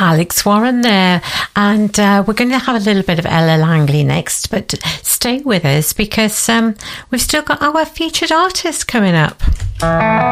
Alex Warren there, and we're going to have a little bit of Ella Langley next, but stay with us because we've still got our featured artist coming up.